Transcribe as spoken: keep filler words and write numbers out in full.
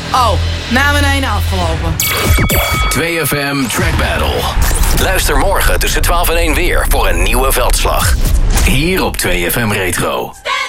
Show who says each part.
Speaker 1: Oh, na beneden afgelopen.
Speaker 2: twee F M Track Battle. Luister morgen tussen twaalf en één weer voor een nieuwe veldslag. Hier op twee F M Retro.